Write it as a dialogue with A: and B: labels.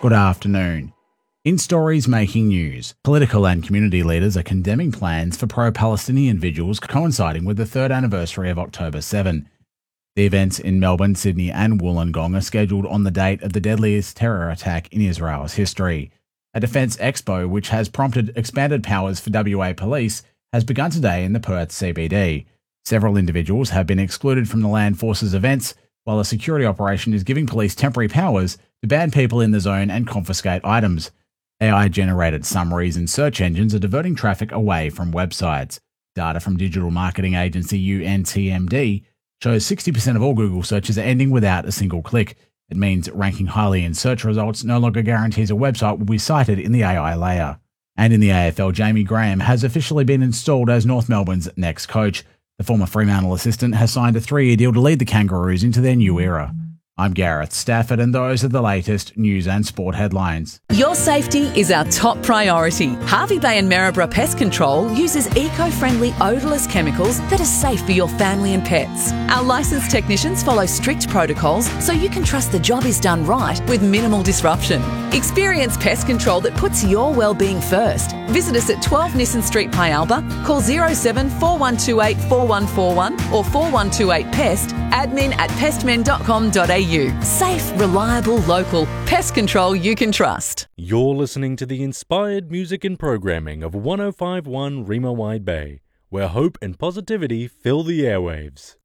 A: Good afternoon. In stories making news, political and community leaders are condemning plans for pro-Palestinian vigils coinciding with the third anniversary of October 7. The events in Melbourne, Sydney and Wollongong are scheduled on the date of the deadliest terror attack in Israel's history. A defence expo, which has prompted expanded powers for WA Police, has begun today in the Perth CBD. Several individuals have been excluded from the Land Forces events, while a security operation is giving police temporary powers to ban people in the zone and confiscate items. AI-generated summaries and search engines are diverting traffic away from websites. Data from digital marketing agency UNTMD shows 60% of all Google searches are ending without a single click. It means ranking highly in search results no longer guarantees a website will be cited in the AI layer. And in the AFL, Jamie Graham has officially been installed as North Melbourne's next coach. The former Fremantle assistant has signed a 3-year deal to lead the Kangaroos into their new era. I'm Gareth Stafford, and those are the latest news and sport headlines.
B: Your safety is our top priority. Harvey Bay and Maryborough Pest Control uses eco-friendly, odourless chemicals that are safe for your family and pets. Our licensed technicians follow strict protocols so you can trust the job is done right with minimal disruption. Experience pest control that puts your well-being first. Visit us at 12 Nissan Street, Pyalba. Call 07 4128 4141 or 4128 PEST, admin@pestmen.com.au. Safe, reliable, local. Pest control you can trust.
C: You're listening to the inspired music and programming of 105.1 Rima Wide Bay, where hope and positivity fill the airwaves.